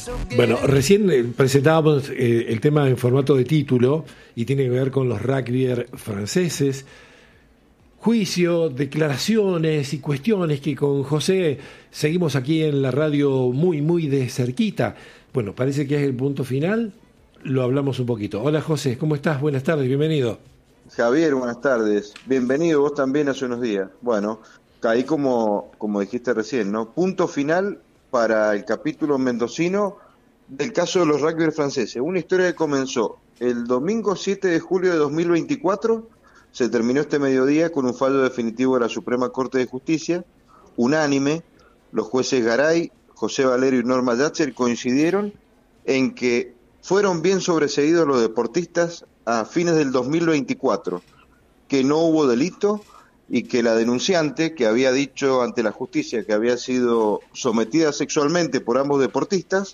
Bueno, recién presentábamos el tema en formato de título y tiene que ver con los rugbyers franceses. Juicio, declaraciones y cuestiones que con José seguimos aquí en la radio muy de cerquita. Bueno, parece que es el punto final, lo hablamos un poquito. Hola José, ¿cómo estás? Buenas tardes, bienvenido. Javier, buenas tardes. Bienvenido, vos también hace unos días. Bueno, caí como dijiste recién, ¿no? Punto final para el capítulo mendocino del caso de los rugbyers franceses. Una historia que comenzó el domingo 7 de julio de 2024, se terminó este mediodía con un fallo definitivo de la Suprema Corte de Justicia, unánime. Los jueces Garay, José Valero y Norma Yatzer coincidieron en que fueron bien sobreseídos los deportistas a fines del 2024, que no hubo delito y que la denunciante, que había dicho ante la justicia que había sido sometida sexualmente por ambos deportistas,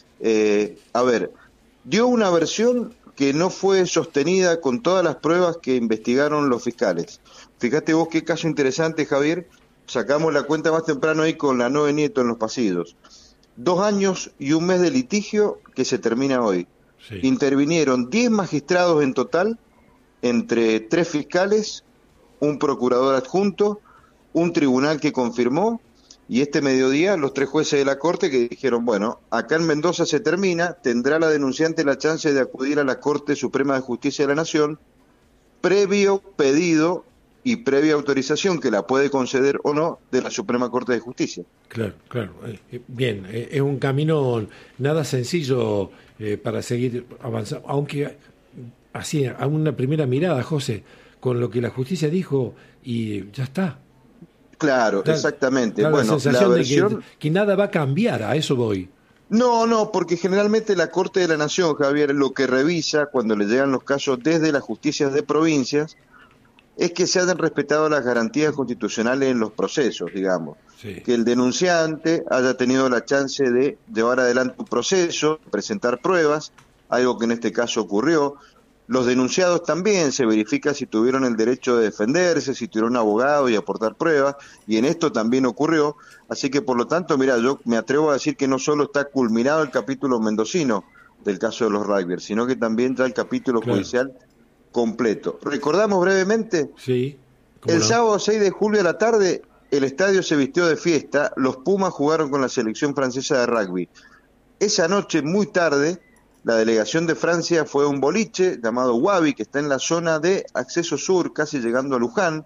dio una versión que no fue sostenida con todas las pruebas que investigaron los fiscales. Fíjate vos qué caso interesante, Javier. Sacamos la cuenta más temprano ahí con la 9 Nieto en los pasillos. 2 años y un mes de litigio que se termina hoy. Sí. Intervinieron 10 magistrados en total, entre 3 fiscales, un procurador adjunto, un tribunal que confirmó, y este mediodía los 3 jueces de la Corte que dijeron, bueno, acá en Mendoza se termina, tendrá la denunciante la chance de acudir a la Corte Suprema de Justicia de la Nación, previo pedido y previa autorización, que la puede conceder o no, de la Suprema Corte de Justicia. Claro. Bien, es un camino nada sencillo para seguir avanzando, aunque así, a una primera mirada, José, con lo que la justicia dijo y ya está. Claro, exactamente. Bueno, la sensación de que nada va a cambiar, a eso voy. No, porque generalmente la Corte de la Nación, Javier, lo que revisa cuando le llegan los casos desde las justicias de provincias es que se hayan respetado las garantías constitucionales en los procesos, digamos. Sí. Que el denunciante haya tenido la chance de llevar adelante un proceso, presentar pruebas, algo que en este caso ocurrió. Los denunciados también se verifica si tuvieron el derecho de defenderse, si tuvieron un abogado y aportar pruebas, y en esto también ocurrió. Así que, por lo tanto, mira, yo me atrevo a decir que no solo está culminado el capítulo mendocino del caso de los rugbyers, sino que también ya el capítulo judicial completo. ¿Recordamos brevemente? Sí. El sábado 6 de julio a la tarde, el estadio se vistió de fiesta, los Pumas jugaron con la selección francesa de rugby. Esa noche, muy tarde, la delegación de Francia fue a un boliche llamado Wabi, que está en la zona de acceso sur, casi llegando a Luján.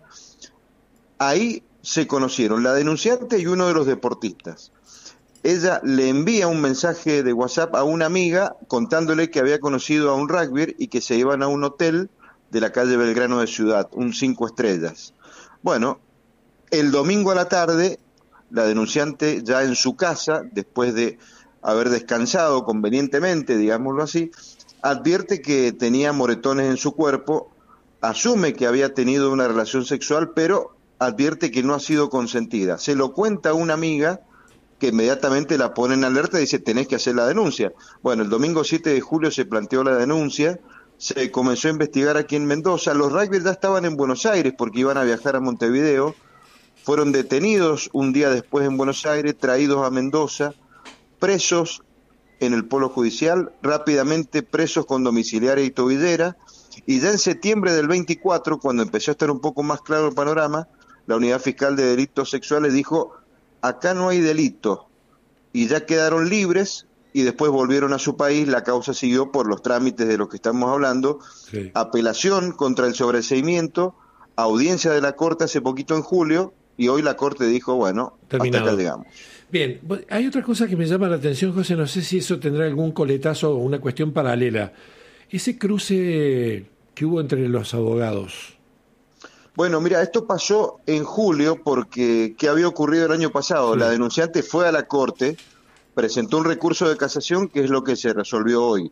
Ahí se conocieron la denunciante y uno de los deportistas. Ella le envía un mensaje de WhatsApp a una amiga contándole que había conocido a un rugbyer y que se iban a un hotel de la calle Belgrano de Ciudad, un 5 estrellas. Bueno, el domingo a la tarde, la denunciante ya en su casa, después de haber descansado convenientemente, digámoslo así, advierte que tenía moretones en su cuerpo, asume que había tenido una relación sexual, pero advierte que no ha sido consentida. Se lo cuenta a una amiga que inmediatamente la pone en alerta y dice, tenés que hacer la denuncia. Bueno, el domingo 7 de julio se planteó la denuncia, se comenzó a investigar aquí en Mendoza. Los rugbyers ya estaban en Buenos Aires porque iban a viajar a Montevideo, fueron detenidos un día después en Buenos Aires, traídos a Mendoza, presos en el polo judicial, rápidamente presos con domiciliaria y tobillera, y ya en septiembre del 24, cuando empezó a estar un poco más claro el panorama, la Unidad Fiscal de Delitos Sexuales dijo, acá no hay delito, y ya quedaron libres, y después volvieron a su país. La causa siguió por los trámites de los que estamos hablando, sí. Apelación contra el sobreseimiento, audiencia de la Corte hace poquito en julio, y hoy la Corte dijo, bueno, terminado. Hasta acá llegamos. Bien, hay otra cosa que me llama la atención, José, no sé si eso tendrá algún coletazo o una cuestión paralela. Ese cruce que hubo entre los abogados. Bueno, mira, esto pasó en julio porque ¿qué había ocurrido el año pasado? Sí. La denunciante fue a la Corte, presentó un recurso de casación, que es lo que se resolvió hoy.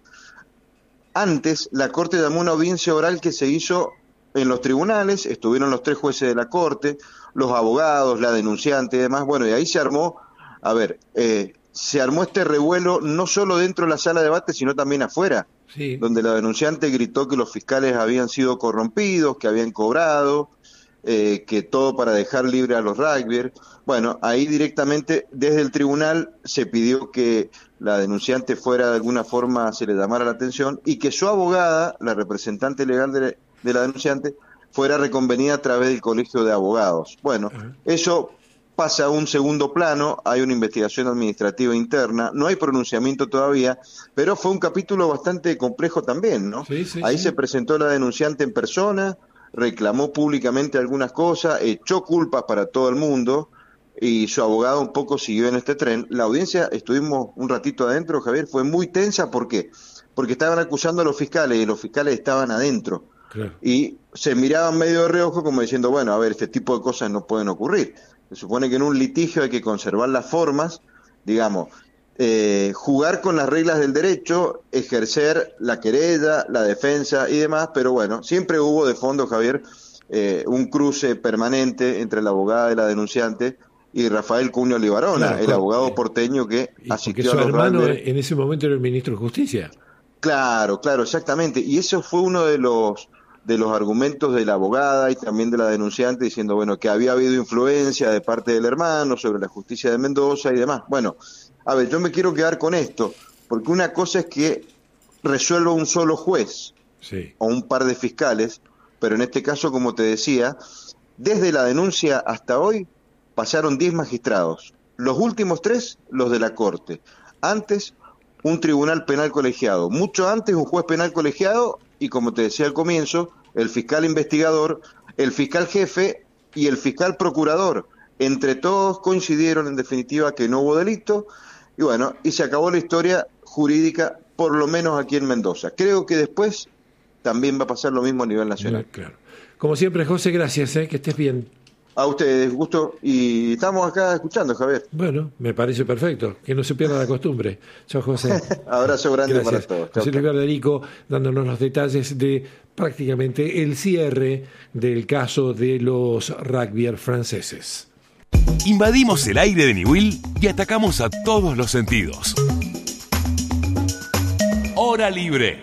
Antes, la Corte llamó una audiencia oral que se hizo en los tribunales, estuvieron los 3 jueces de la Corte, los abogados, la denunciante y demás. Bueno, y ahí se armó, se armó este revuelo no solo dentro de la sala de debate, sino también afuera, sí. Donde la denunciante gritó que los fiscales habían sido corrompidos, que habían cobrado, que todo para dejar libre a los rugbyers. Bueno, ahí directamente desde el tribunal se pidió que la denunciante fuera de alguna forma, se le llamara la atención, y que su abogada, la representante legal de la denunciante, fuera reconvenida a través del colegio de abogados. Bueno, eso pasa a un segundo plano, hay una investigación administrativa interna, no hay pronunciamiento todavía, pero fue un capítulo bastante complejo también, ¿no? Ahí se presentó la denunciante en persona, reclamó públicamente algunas cosas, echó culpas para todo el mundo, y su abogado un poco siguió en este tren. La audiencia, estuvimos un ratito adentro, Javier, fue muy tensa. ¿Por qué? Porque estaban acusando a los fiscales y los fiscales estaban adentro. Claro. Y se miraban medio de reojo como diciendo, bueno, a ver, este tipo de cosas no pueden ocurrir. Se supone que en un litigio hay que conservar las formas, digamos, jugar con las reglas del derecho, ejercer la querella, la defensa y demás, pero bueno, siempre hubo de fondo, Javier, un cruce permanente entre la abogada y la denunciante y Rafael Cunio Libarona, claro, el abogado porteño que asistió a los hermano en ese momento era el ministro de Justicia. Claro, exactamente. Y eso fue uno de los argumentos de la abogada y también de la denunciante, diciendo, bueno, que había habido influencia de parte del hermano sobre la justicia de Mendoza y demás. Bueno, a ver, yo me quiero quedar con esto, porque una cosa es que resuelva un solo juez, sí, o un par de fiscales, pero en este caso, como te decía, desde la denuncia hasta hoy, pasaron 10 magistrados, los últimos 3, los de la Corte, antes un tribunal penal colegiado, mucho antes un juez penal colegiado y, como te decía al comienzo, el fiscal investigador, el fiscal jefe y el fiscal procurador. Entre todos coincidieron en definitiva que no hubo delito y bueno, y se acabó la historia jurídica, por lo menos aquí en Mendoza. Creo que después también va a pasar lo mismo a nivel nacional. Claro. Como siempre, José, gracias, que estés bien. A ustedes, gusto. Y estamos acá escuchando, Javier. Bueno, me parece perfecto. Que no se pierda la costumbre. Chao, José. Abrazo grande. Gracias Para todos. José Luis Verderico, dándonos los detalles de prácticamente el cierre del caso de los rugbyers franceses. Invadimos el aire de Niwil y atacamos a todos los sentidos. Hora libre.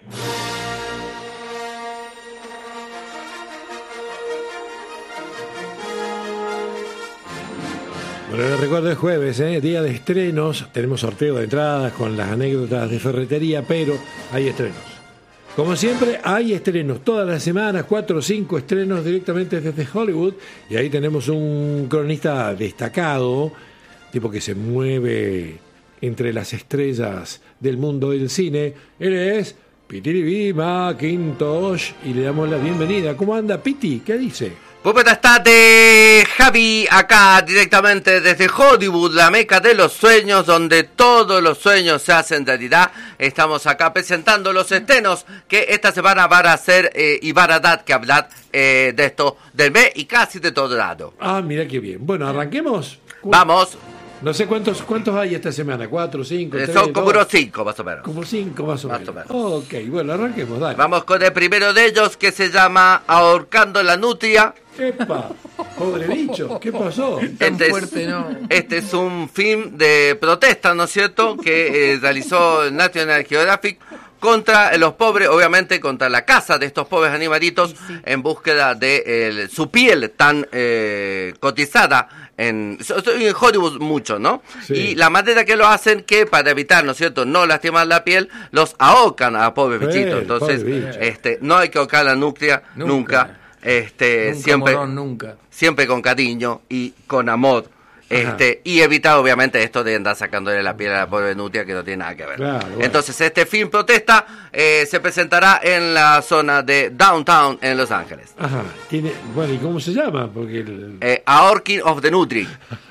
Bueno, les recuerdo, es jueves, día de estrenos. Tenemos sorteo de entradas con las anécdotas de ferretería, pero hay estrenos. Como siempre, hay estrenos todas las semanas, 4 o 5 estrenos directamente desde Hollywood. Y ahí tenemos un cronista destacado, tipo que se mueve entre las estrellas del mundo del cine. Él es Pitiribi Macintosh y le damos la bienvenida. ¿Cómo anda, Piti? ¿Qué dice? Muy buenas tardes, Javi, acá directamente desde Hollywood, la meca de los sueños, donde todos los sueños se hacen realidad. Estamos acá presentando los estrenos que esta semana van a hacer y van a dar que hablar de esto del mes y casi de todo lado. Ah, mira qué bien. Bueno, arranquemos. Vamos. No sé cuántos hay esta semana, 4, 5, 3, son como unos 5 más o menos. Como 5 más o menos. Ok, bueno, arranquemos, dale. Vamos con el primero de ellos que se llama Ahorcando la Nutria. ¡Epa! Pobre bicho, ¿qué pasó? Este es un film de protesta, ¿no es cierto?, que realizó National Geographic contra los pobres, obviamente contra la caza de estos pobres animalitos, sí, en búsqueda de su piel tan cotizada en Hollywood mucho, ¿no? Sí. Y la manera que lo hacen, que para evitar, ¿no es cierto?, no lastimar la piel, los ahocan a pobres bichitos. Entonces, no hay que ahocar la nutria nunca. Siempre, morón, nunca. Siempre con cariño y con amor. Y evitar obviamente esto de andar sacándole la piel a la pobre nutria, que no tiene nada que ver. Claro, bueno. Entonces este film protesta se presentará en la zona de Downtown en Los Ángeles. Ajá. Bueno, ¿y cómo se llama? Porque Ahorking of the Nutria.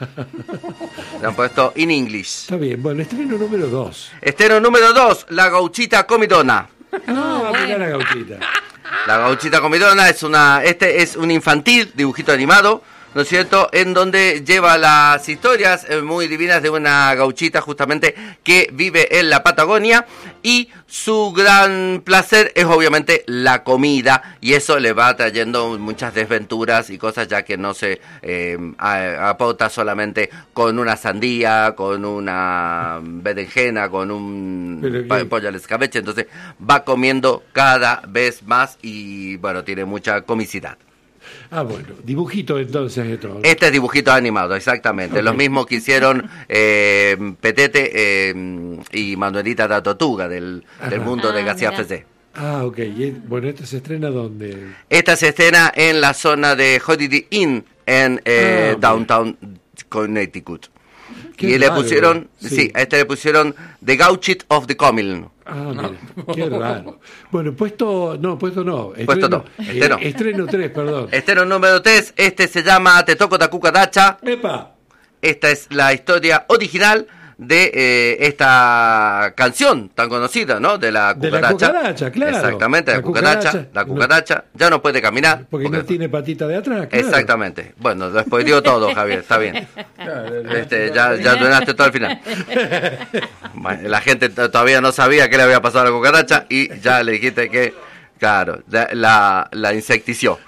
Le han puesto in English. Está bien. Bueno, estreno número 2. Estreno número 2, La Gauchita Comidona. No, mira la gauchita. La Gauchita Comidona es un infantil, dibujito animado, ¿no es cierto?, en donde lleva las historias muy divinas de una gauchita justamente que vive en la Patagonia y su gran placer es obviamente la comida, y eso le va trayendo muchas desventuras y cosas, ya que no se aporta solamente con una sandía, con una berenjena, con un pollo al escabeche. Entonces va comiendo cada vez más y bueno, tiene mucha comicidad. Bueno, dibujito entonces de todo. Este es dibujito animado, exactamente. Okay. Los mismos que hicieron Petete y Manuelita da Tortuga del mundo de García FC. Ok. Bueno, ¿esta se estrena dónde? Esta se estrena en la zona de Holiday Inn en Downtown Connecticut. Y le pusieron, a este le pusieron The Gauchit of the Common. Mira, qué raro. Bueno, puesto no. Estreno 3, perdón. Estreno número 3, este se llama Te toco da cucaracha. ¡Epa! Esta es la historia original de esta canción tan conocida, ¿no? De la cucaracha. De la cucaracha, claro. Exactamente, la cucaracha ya no puede caminar. Porque no tiene patita de atrás, claro. Exactamente. Bueno, lo spoileó todo, Javier, está bien. Ya donaste todo al final. Bueno, la gente todavía no sabía qué le había pasado a la cucaracha y ya le dijiste que, claro, la insectició.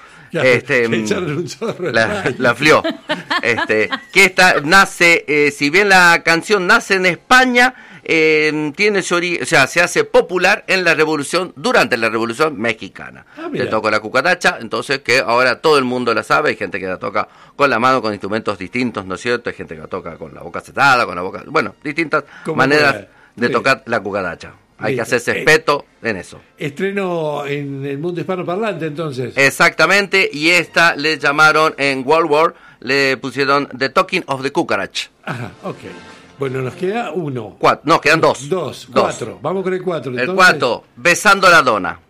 La flió. Que esta nace, si bien la canción nace en España, tiene su origen, o sea, se hace popular en la revolución, durante la revolución mexicana. Te toco la cucaracha, entonces que ahora todo el mundo la sabe, hay gente que la toca con la mano, con instrumentos distintos, ¿no es cierto? Hay gente que la toca con la boca cerrada, con la boca, bueno, distintas maneras de tocar la cucaracha. Hay que hacerse respeto en eso. Estreno en el mundo hispanoparlante, entonces. Exactamente, y esta le llamaron en World War, le pusieron The Talking of the Cucarach. Ajá, ok. Bueno, nos queda uno. No, quedan dos. Cuatro. Vamos con el 4. El 4, Besando la Dona.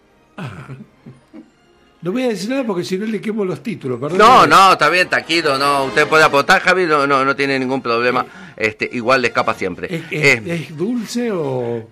No voy a decir nada porque si no le quemo los títulos, perdón. No, está bien, taquito, no. Usted puede aportar, Javi, no tiene ningún problema. Igual le escapa siempre. ¿Es dulce o...?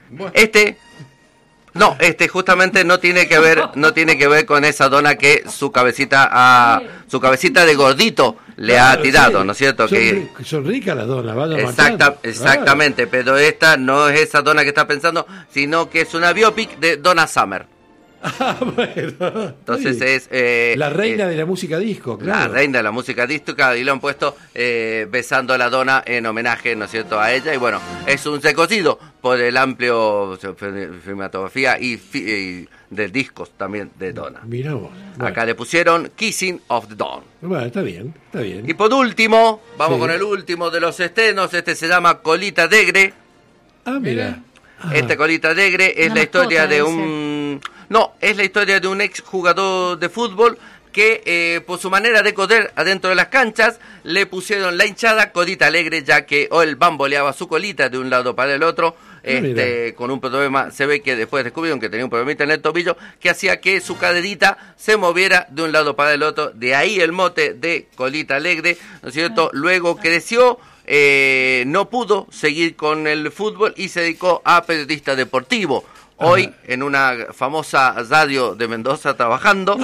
Justamente no tiene que ver con esa dona que su cabecita de gordito le ha tirado, ¿no es cierto? Son ricas las donas, vaya. Exactamente, pero esta no es esa dona que está pensando, sino que es una biopic de Donna Summer. Bueno. Entonces es la reina de la música disco, claro. La reina de la música disco, y lo han puesto Besando a la Dona en homenaje, ¿no es cierto?, a ella. Y bueno, es un recorrido por el amplio filmografía y de discos también de Donna. Mirá vos. Bueno. Acá le pusieron Kissing of the Dawn. Bueno, está bien. Y por último, vamos con el último de los estrenos. Este se llama Colita Alegre. Mira. Colita Alegre es la historia de un... No, es la historia de un ex jugador de fútbol que por su manera de correr adentro de las canchas le pusieron la hinchada Colita Alegre, ya que él bamboleaba su colita de un lado para el otro, con un problema. Se ve que después descubrieron que tenía un problemita en el tobillo que hacía que su caderita se moviera de un lado para el otro, de ahí el mote de Colita Alegre, ¿no es cierto? Luego creció, no pudo seguir con el fútbol y se dedicó a periodista deportivo. Hoy en una famosa radio de Mendoza trabajando.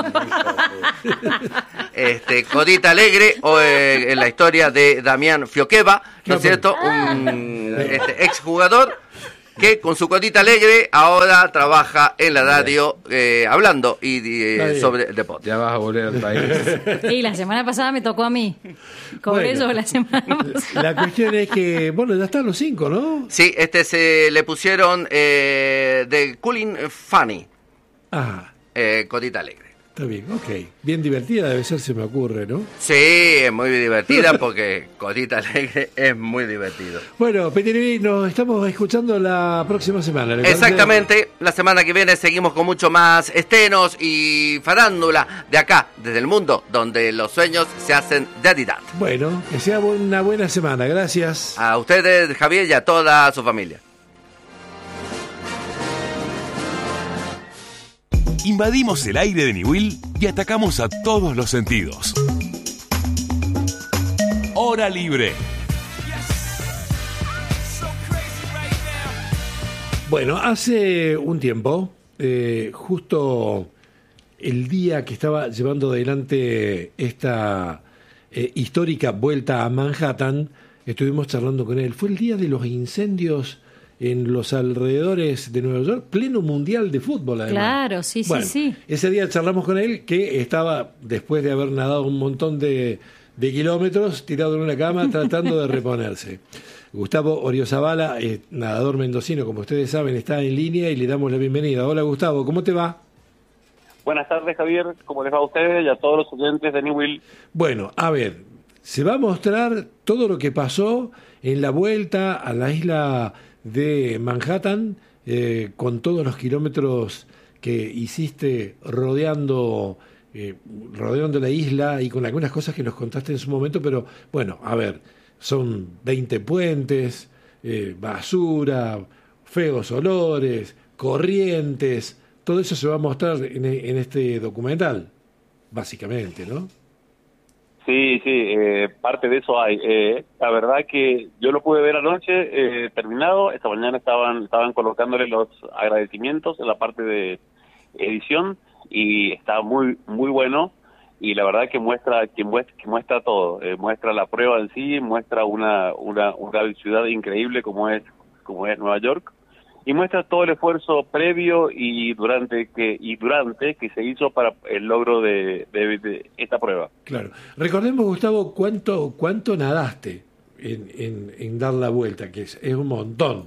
Colita Alegre, en la historia de Damián Fioqueva, ¿no es cierto? Un exjugador que con su Colita Alegre ahora trabaja en la radio hablando sobre el deporte. Ya vas a volver al país. Y la semana pasada me tocó a mí. Cobré yo la semana pasada. La cuestión es que, ya están los 5, ¿no? Sí, se le pusieron The Cooling Funny. Colita Alegre. Está bien, ok. Bien divertida debe ser, se me ocurre, ¿no? Sí, es muy divertida porque Colita Alegre es muy divertido. Bueno, Petri, nos estamos escuchando la próxima semana. Exactamente, la semana que viene seguimos con mucho más estrenos y farándula de acá, desde el mundo, donde los sueños se hacen realidad. Bueno, que sea una buena semana, gracias. A ustedes, Javier, y a toda su familia. Invadimos el aire de Niwil y atacamos a todos los sentidos. Hora libre. Bueno, hace un tiempo, justo el día que estaba llevando adelante esta histórica vuelta a Manhattan, estuvimos charlando con él. Fue el día de los incendios en los alrededores de Nueva York, pleno mundial de fútbol, además. Claro, sí. Ese día charlamos con él, que estaba, después de haber nadado un montón de kilómetros, tirado en una cama, tratando de reponerse. Gustavo Oriozabala, nadador mendocino, como ustedes saben, está en línea y le damos la bienvenida. Hola, Gustavo, ¿cómo te va? Buenas tardes, Javier. ¿Cómo les va a ustedes y a todos los oyentes de Newell? Bueno, a ver, se va a mostrar todo lo que pasó en la vuelta a la isla de Manhattan, con todos los kilómetros que hiciste rodeando la isla y con algunas cosas que nos contaste en su momento, pero bueno, a ver, son 20 puentes, basura, feos olores, corrientes, todo eso se va a mostrar en este documental, básicamente, ¿no? Sí, parte de eso hay. La verdad que yo lo pude ver anoche, terminado. Esta mañana estaban colocándole los agradecimientos en la parte de edición y está muy muy bueno. Y la verdad que muestra todo. Muestra la prueba en sí, muestra una ciudad increíble como es Nueva York. Y muestra todo el esfuerzo previo y durante que se hizo para el logro de esta prueba. Claro. Recordemos, Gustavo, cuánto nadaste en dar la vuelta, que es un montón.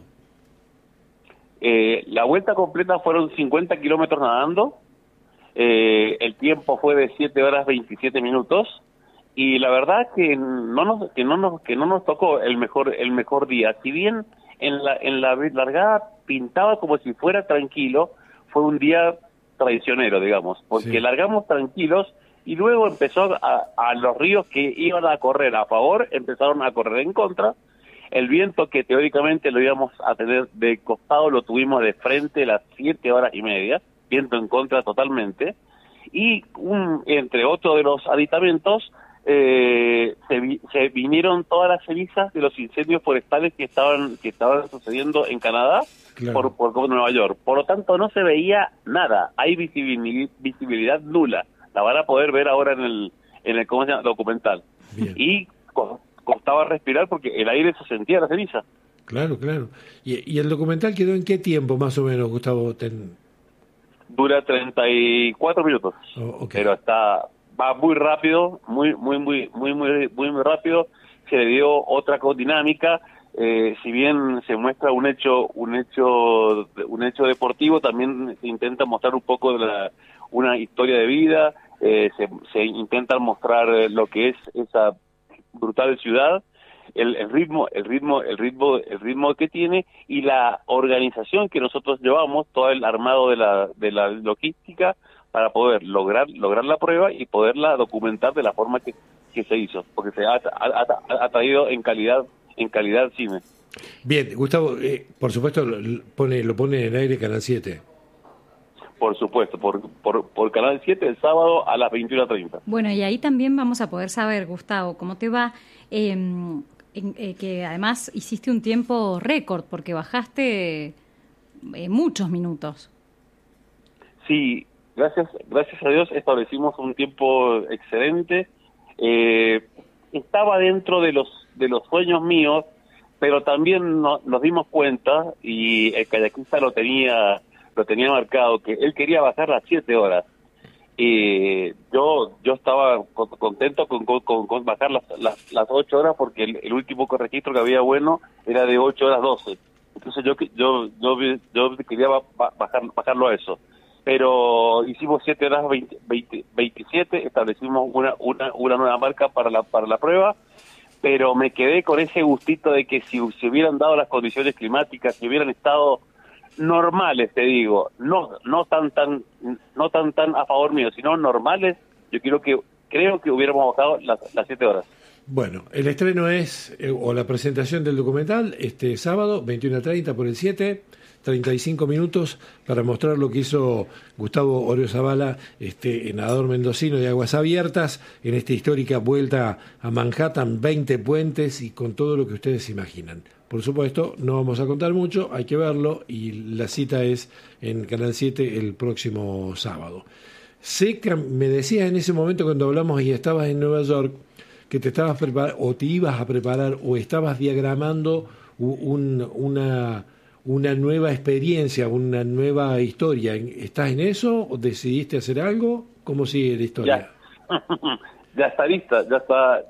La vuelta completa fueron 50 kilómetros nadando. El tiempo fue de 7 horas 27 minutos. Y la verdad que no nos tocó el mejor día. Si bien en la largada pintaba como si fuera tranquilo, fue un día traicionero, digamos, porque Sí. largamos tranquilos y luego empezó a los ríos que iban a correr a favor, empezaron a correr en contra. El viento que teóricamente lo íbamos a tener de costado lo tuvimos de frente a las 7 horas y media, viento en contra totalmente, y entre otros de los aditamentos, se vinieron todas las cenizas de los incendios forestales que estaban sucediendo en Canadá, Claro. por Nueva York. Por lo tanto, no se veía nada. Hay visibilidad nula. La van a poder ver ahora en el ¿cómo se llama? Documental. Bien. Y costaba respirar porque el aire se sentía la ceniza. Claro. ¿Y el documental quedó en qué tiempo, más o menos, Gustavo? Dura 34 minutos. Oh, ok. Pero va muy rápido, muy rápido. Se le dio otra dinámica. Si bien se muestra un hecho deportivo, también se intenta mostrar un poco de una historia de vida. Se intenta mostrar lo que es esa brutal ciudad, el ritmo que tiene y la organización que nosotros llevamos, todo el armado de la logística para poder lograr la prueba y poderla documentar de la forma que se hizo, porque se ha traído en calidad cine. Bien, Gustavo, por supuesto lo pone en aire Canal 7. Por supuesto, por Canal 7 el sábado a las 21:30. Bueno, y ahí también vamos a poder saber, Gustavo, cómo te va, que además hiciste un tiempo récord, porque bajaste muchos minutos. Sí, gracias a Dios establecimos un tiempo excelente. Estaba dentro de los sueños míos, pero también nos dimos cuenta, y el kayakista lo tenía marcado, que él quería bajar las 7 horas. Yo estaba contento con bajar las 8 horas, porque el último registro que había bueno era de 8 horas 12. Entonces yo quería bajarlo a eso. Pero hicimos 7 horas 27, establecimos una nueva marca para la prueba, pero me quedé con ese gustito de que si se hubieran dado las condiciones climáticas, si hubieran estado normales, te digo, no tan a favor mío, sino normales, creo que hubiéramos bajado las 7 horas. Bueno, el estreno es, o la presentación del documental, este sábado, 21:30 por el 7, 35 minutos para mostrar lo que hizo Gustavo Oriozabala, nadador mendocino de aguas abiertas, en esta histórica vuelta a Manhattan, 20 puentes y con todo lo que ustedes imaginan. Por supuesto, no vamos a contar mucho, hay que verlo, y la cita es en Canal 7 el próximo sábado. Sé que me decías en ese momento cuando hablamos y estabas en Nueva York, que te estabas preparando, o te ibas a preparar, o estabas diagramando una nueva experiencia, una nueva historia. ¿Estás en eso o decidiste hacer algo? ¿Cómo sigue la historia? Ya está lista, ya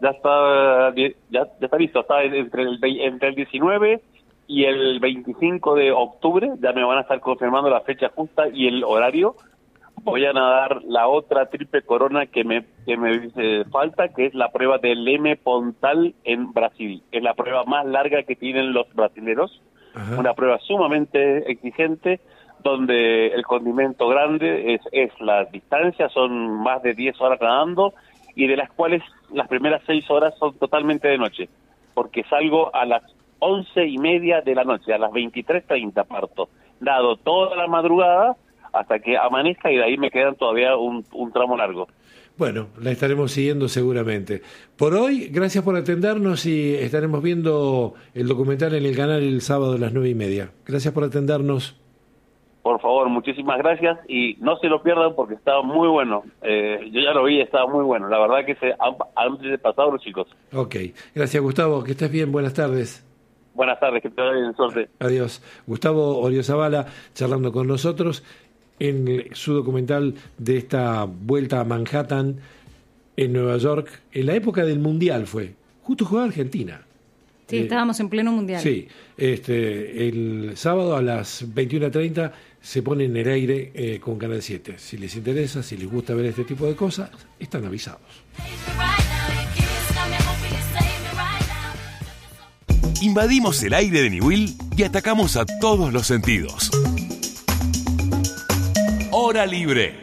está listo. Está entre el 19 y el 25 de octubre, ya me van a estar confirmando la fecha justa y el horario. voy a nadar la otra triple corona que me falta, que es la prueba del M Pontal en Brasil. Es la prueba más larga que tienen los brasileros. Ajá. Una prueba sumamente exigente, donde el condimento grande es la distancia, son más de 10 horas nadando, y de las cuales las primeras 6 horas son totalmente de noche, porque salgo a las 11:30 de la noche, a las 23:30 parto. Nado toda la madrugada hasta que amanezca, y de ahí me quedan todavía un tramo largo. Bueno, la estaremos siguiendo seguramente. Por hoy, gracias por atendernos, y estaremos viendo el documental en el canal el sábado a las 9:30. Gracias por atendernos. Por favor, muchísimas gracias, y no se lo pierdan porque estaba muy bueno. Yo ya lo vi, estaba muy bueno. La verdad que se han pasado los chicos. Ok, gracias Gustavo, que estés bien, buenas tardes. Buenas tardes, que te vaya bien, suerte. Adiós. Gustavo Oriozabala charlando con nosotros en su documental de esta vuelta a Manhattan en Nueva York, en la época del Mundial fue, justo jugaba Argentina. Sí, estábamos en pleno Mundial. Sí, el sábado a las 21:30 se pone en el aire con Canal 7. Si les interesa, si les gusta ver este tipo de cosas, están avisados. Invadimos el aire de Niwil y atacamos a todos los sentidos. Hora libre.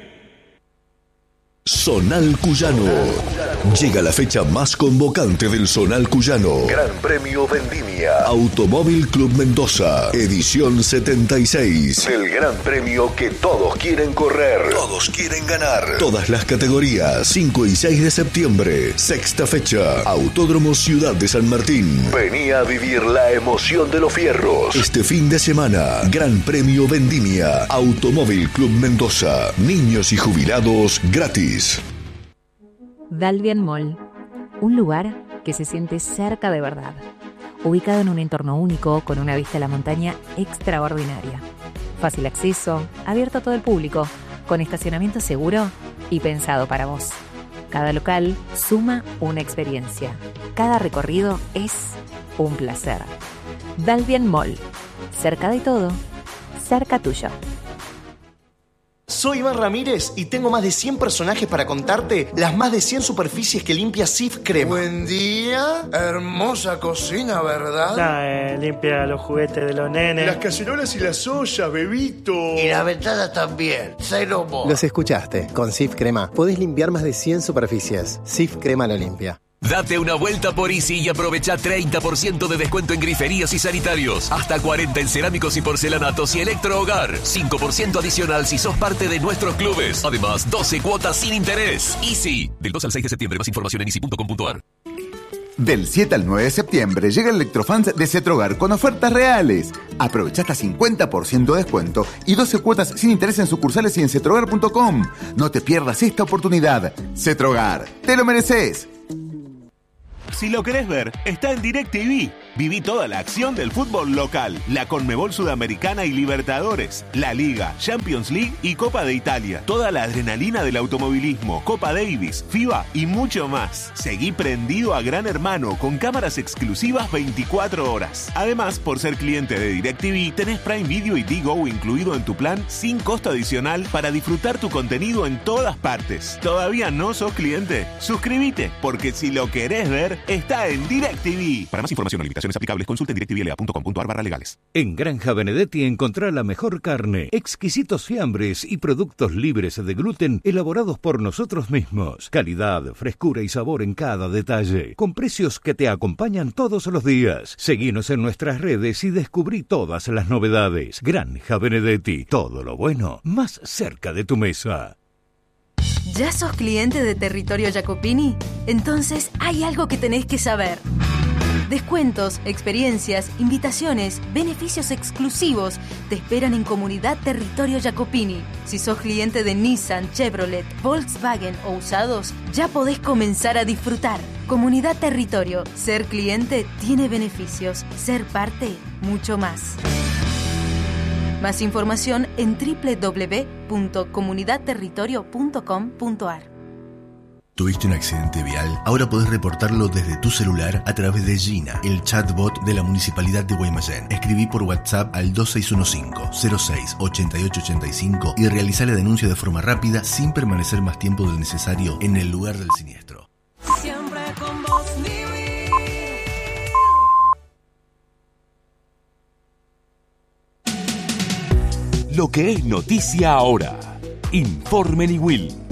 Zonal Cuyano. Llega la fecha más convocante del Zonal Cuyano. Gran Premio Vendimia. Automóvil Club Mendoza. Edición 76. El Gran Premio que todos quieren correr. Todos quieren ganar. Todas las categorías. 5 y 6 de septiembre. Sexta fecha. Autódromo Ciudad de San Martín. Vení a vivir la emoción de los fierros. Este fin de semana. Gran Premio Vendimia. Automóvil Club Mendoza. Niños y jubilados gratis. Dalvian Mall, un lugar que se siente cerca de verdad, ubicado en un entorno único con una vista a la montaña extraordinaria, fácil acceso, abierto a todo el público, con estacionamiento seguro y pensado para vos. Cada local suma una experiencia, cada recorrido es un placer. Dalvian Mall, cerca de todo, cerca tuyo. Soy Iván Ramírez y tengo más de 100 personajes para contarte las más de 100 superficies que limpia Cif Crema. Buen día, hermosa cocina, ¿verdad? Limpia los juguetes de los nenes. Las cacerolas y las ollas, bebito. Y las ventanas también, cero mo. Los escuchaste, con Cif Crema podés limpiar más de 100 superficies. Cif Crema lo limpia. Date una vuelta por Easy y aprovecha 30% de descuento en griferías y sanitarios. Hasta 40% en cerámicos y porcelanatos y electrohogar. 5% adicional si sos parte de nuestros clubes. Además, 12 cuotas sin interés. Easy. Del 2 al 6 de septiembre. Más información en easy.com.ar. Del 7 al 9 de septiembre llega el Electrofans de Cetrogar con ofertas reales. Aprovecha hasta 50% de descuento y 12 cuotas sin interés en sucursales y en cetrogar.com. No te pierdas esta oportunidad. Cetrogar, te lo mereces. Si lo querés ver, está en DirecTV. Viví toda la acción del fútbol local, la Conmebol Sudamericana y Libertadores, la Liga, Champions League y Copa de Italia. Toda la adrenalina del automovilismo, Copa Davis, FIBA y mucho más. Seguí prendido a Gran Hermano con cámaras exclusivas 24 horas. Además, por ser cliente de DirecTV, tenés Prime Video y Digo incluido en tu plan sin costo adicional para disfrutar tu contenido en todas partes. ¿Todavía no sos cliente? Suscríbete, porque si lo querés ver, está en DirecTV. Para más información o limitaciones aplicables, consulte en directvla.com.ar/legales. En Granja Benedetti encontrá la mejor carne, exquisitos fiambres y productos libres de gluten elaborados por nosotros mismos. Calidad, frescura y sabor en cada detalle, con precios que te acompañan todos los días. Seguinos en nuestras redes y descubrí todas las novedades. Granja Benedetti, todo lo bueno más cerca de tu mesa. ¿Ya sos cliente de Territorio Jacopini? Entonces hay algo que tenés que saber. Descuentos, experiencias, invitaciones, beneficios exclusivos te esperan en Comunidad Territorio Jacopini. Si sos cliente de Nissan, Chevrolet, Volkswagen o usados, ya podés comenzar a disfrutar. Comunidad Territorio. Ser cliente tiene beneficios. Ser parte, mucho más. Más información en www.comunidadterritorio.com.ar. ¿Tuviste un accidente vial? Ahora podés reportarlo desde tu celular a través de Gina, el chatbot de la Municipalidad de Guaymallén. Escribí por WhatsApp al 2615-06-8885 y realizá la denuncia de forma rápida sin permanecer más tiempo del necesario en el lugar del siniestro. Siempre con vos, Lo que es noticia ahora. Informe Niwil.